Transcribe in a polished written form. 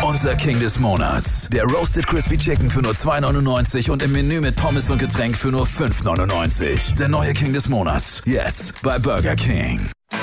Unser King des Monats. Der Roasted Crispy Chicken für nur 2,99 und im Menü mit Pommes und Getränk für nur 5,99. Der neue King des Monats. Jetzt bei Burger King.